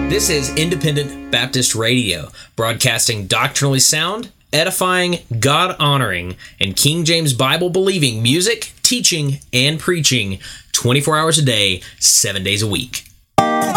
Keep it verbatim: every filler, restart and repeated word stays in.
This is Independent Baptist Radio, broadcasting doctrinally sound, edifying, God-honoring, and King James Bible-believing music, teaching, and preaching twenty-four hours a day, seven days a week.